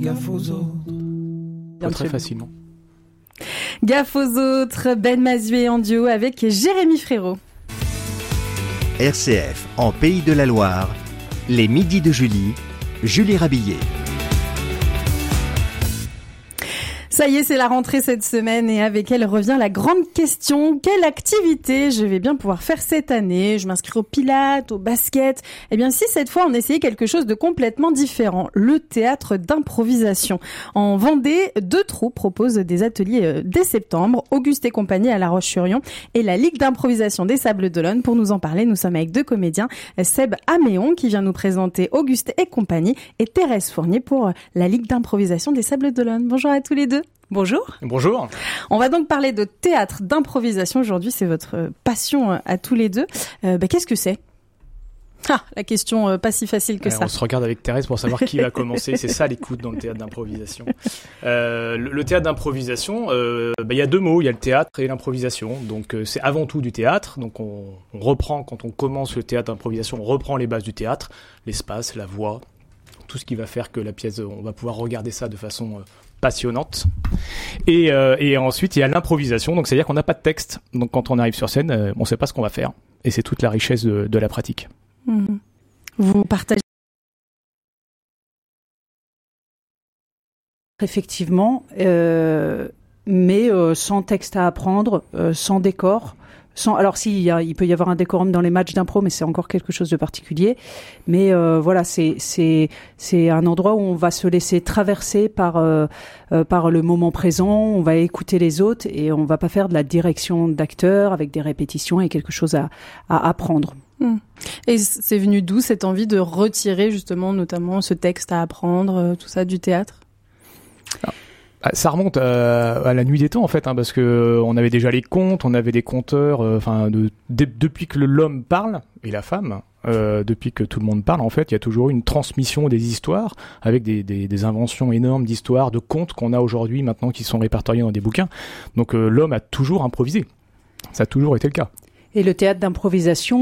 gaffe aux autres. Très facilement. Gaffe aux autres, Ben Mazuet en duo avec Jérémy Frérot. RCF en Pays de la Loire, les midis de Julie Rabillet. Ça y est, c'est la rentrée cette semaine et avec elle revient la grande question. Quelle activité je vais bien pouvoir faire cette année ? Je m'inscris au pilates, au basket. Eh bien, si cette fois on essayait quelque chose de complètement différent, le théâtre d'improvisation. En Vendée, 2 troupes proposent des ateliers dès septembre. Auguste et compagnie à La Roche-sur-Yon et la Ligue d'improvisation des Sables d'Olonne. Pour nous en parler, nous sommes avec 2 comédiens. Seb Améon qui vient nous présenter Auguste et compagnie et Thérèse Fournier pour la Ligue d'improvisation des Sables d'Olonne. Bonjour à tous les deux. Bonjour. Bonjour. On va donc parler de théâtre d'improvisation aujourd'hui, c'est votre passion à tous les deux. Qu'est-ce que c'est ? La question pas si facile que ça. On se regarde avec Thérèse pour savoir qui va commencer, c'est ça l'écoute dans le théâtre d'improvisation. Le théâtre d'improvisation, y a 2 mots, il y a le théâtre et l'improvisation. Donc c'est avant tout du théâtre, donc on reprend, quand on commence le théâtre d'improvisation, on reprend les bases du théâtre, l'espace, la voix, tout ce qui va faire que la pièce, on va pouvoir regarder ça de façon passionnante. Et ensuite, il y a l'improvisation, donc c'est-à-dire qu'on n'a pas de texte. Donc quand on arrive sur scène, on ne sait pas ce qu'on va faire. Et c'est toute la richesse de la pratique. Mmh. Vous partagez effectivement, mais sans texte à apprendre, sans décor. Alors il peut y avoir un décorum dans les matchs d'impro, mais c'est encore quelque chose de particulier. Mais voilà, c'est un endroit où on va se laisser traverser par le moment présent. On va écouter les autres et on va pas faire de la direction d'acteur avec des répétitions et quelque chose à apprendre. Et c'est venu d'où cette envie de retirer justement notamment ce texte à apprendre, tout ça du théâtre ? Ça remonte à la nuit des temps en fait, parce que on avait déjà les contes, on avait des conteurs, depuis que l'homme parle et la femme, depuis que tout le monde parle en fait, il y a toujours une transmission des histoires avec des inventions énormes d'histoires, de contes qu'on a aujourd'hui maintenant qui sont répertoriés dans des bouquins. Donc l'homme a toujours improvisé, ça a toujours été le cas. Et le théâtre d'improvisation